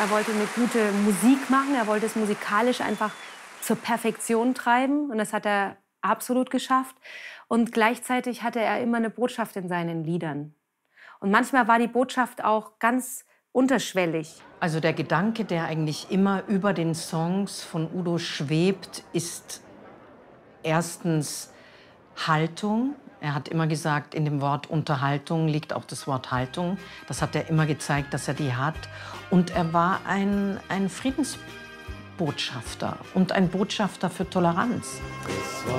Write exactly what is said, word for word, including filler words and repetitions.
Er wollte eine gute Musik machen, er wollte es musikalisch einfach zur Perfektion treiben und das hat er absolut geschafft. Und gleichzeitig hatte er immer eine Botschaft in seinen Liedern. Und manchmal war die Botschaft auch ganz unterschwellig. Also der Gedanke, der eigentlich immer über den Songs von Udo schwebt, ist erstens Haltung. Er hat immer gesagt, in dem Wort Unterhaltung liegt auch das Wort Haltung. Das hat er immer gezeigt, dass er die hat. Und er war ein, ein Friedensbotschafter und ein Botschafter für Toleranz.